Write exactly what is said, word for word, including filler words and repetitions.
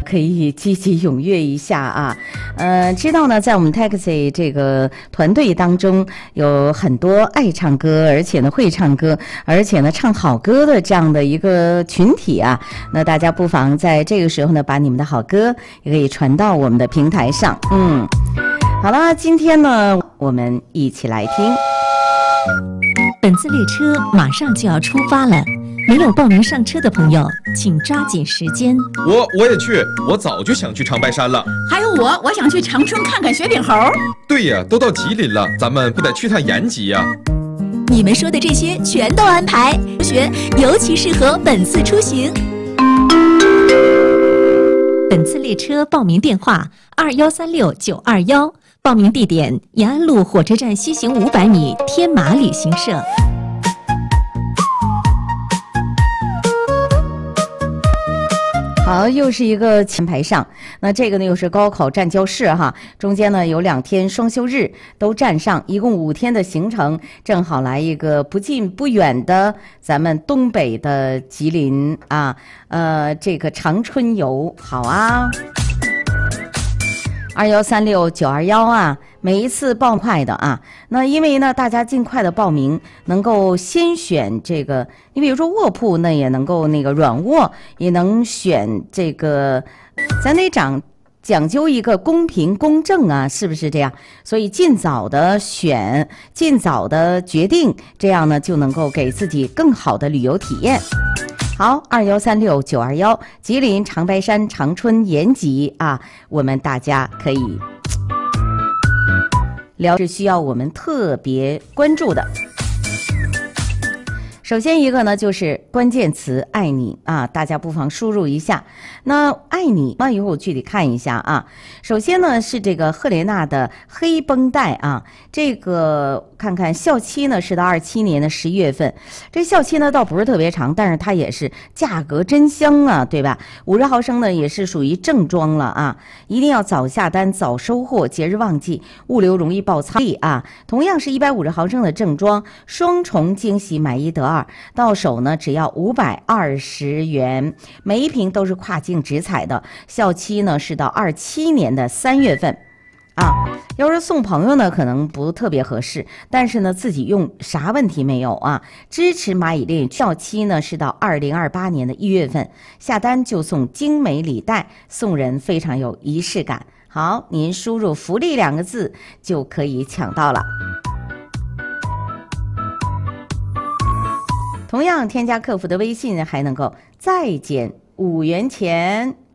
可以积极踊跃一下啊。呃，知道呢，在我们 Taxi 这个团队当中，有很多爱唱歌，而且呢会唱歌，而且呢唱好歌的这样的一个群体啊。那大家不妨在这个时候呢，把你们的好歌也可以传到我们的平台上。嗯，好了，今天呢，我们一起来听。 本次列车马上就要出发了。没有报名上车的朋友，请抓紧时间。 我我也去，我早就想去长白山了。 还有我，我想去长春看看雪顶猴。 对呀，都到吉林了，咱们不得去趟延吉呀？ 你们说的这些全都安排，同学尤其适合本次出行。本次列车报名电话二幺三六九二幺，报名地点延安路火车站西行五百米，天马旅行社。 好，又是一个前排上，那这个呢又是高考站教室哈，中间呢有两天双休日都站上，一共五天的行程，正好来一个不近不远的咱们东北的吉林啊，呃，这个长春游，好啊。二幺三六九二幺啊，每一次报快的啊，那因为呢，大家尽快的报名，能够先选这个，你比如说卧铺，那也能够那个软卧，也能选这个，咱得讲讲究一个公平公正啊，是不是这样？所以尽早的选，尽早的决定，这样呢就能够给自己更好的旅游体验。好，二幺三六九二幺，吉林长白山、长春、延吉啊，我们大家可以聊，是需要我们特别关注的。首先一个呢，就是关键词“爱你”啊，大家不妨输入一下。那“爱你”那一会儿我具体看一下啊。首先呢是这个赫莲娜的黑绷带啊，这个看看效期呢是到二七年的十一月份，这效期呢倒不是特别长，但是它也是价格真香啊，对吧？五十毫升呢也是属于正装了啊，一定要早下单早收货，节日旺季物流容易爆仓啊。同样是一百五十毫升的正装，双重惊喜，买一得二。到手呢只要五百二十元，每一瓶都是跨境直采的，效期呢是到二七年的三月份啊。要是送朋友呢可能不特别合适，但是呢自己用啥问题没有啊？支持蚂蚁链，效期呢是到二零二八年的一月份，下单就送精美礼袋，送人非常有仪式感。好，您输入福利两个字就可以抢到了。同样添加客服的微信还能够再减五元钱。